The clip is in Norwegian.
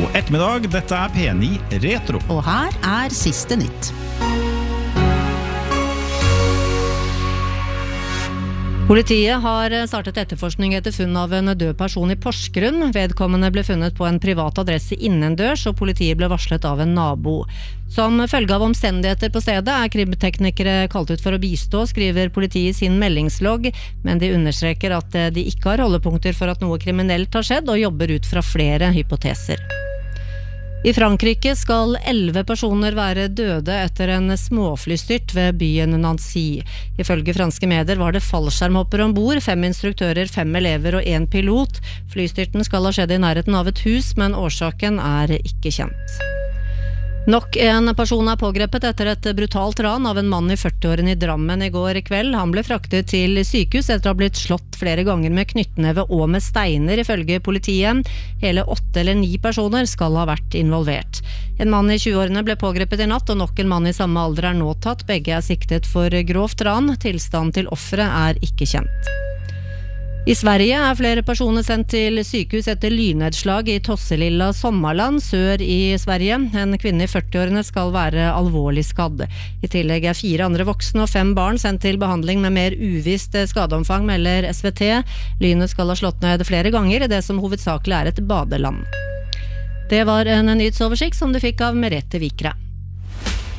God ettermiddag, dette P9 Retro. Og her siste nytt. Politiet har startet etterforskning etter funn av en død person i Porsgrunn. Vedkommende ble funnet på en privat adresse innendørs, og politiet ble varslet av en nabo. Som følge av omstendigheter på stedet krimteknikere kalt ut for å bistå, skriver politiet i sin meldingslogg, men de understreker at de ikke har holdepunkter for at noe kriminelt har skjedd, og jobber ut fra flere hypoteser. I Frankrike skal 11 personer være døde etter en småflystyrt ved byen Nancy. Ifølge franske medier var det fallskjermhopper ombord, 5 instruktører, 5 elever og 1 pilot. Flystyrten skal ha skjedd i nærheten av et hus, men årsaken ikke kjent. Nok en person pågrepet etter et brutalt ran av en mann i 40-årene i Drammen i går kveld. Han ble fraktet til sykehus etter å ha blitt slått flere ganger med knyttneve og med steiner, ifølge politiet. Hele 8 eller 9 personer skal ha vært involvert. En mann i 20-årene ble pågrepet i natt, og nok en mann i samme alder nå tatt. Begge siktet for grovt ran. Tilstanden til offeret ikke kjent. I Sverige flere personer sendt til sykehus etter lynnedslag i Tosselilla Sommarland, sør i Sverige. En kvinne i 40-årene skal være alvorlig skadd. I tillegg 4 andre voksne og 5 barn sendt til behandling med mer uvisst skadeomfang, melder SVT. Lynet skal ha slått ned flere ganger i det som hovedsakelig et badeland. Det var en nyhetsoversikt som du fikk av Merete Vikre.